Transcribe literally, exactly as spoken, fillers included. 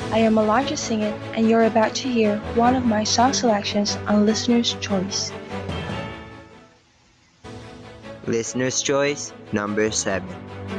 I am Elijah Singing, and you're about to hear one of my song selections on Listener's Choice. Listener's Choice number seven.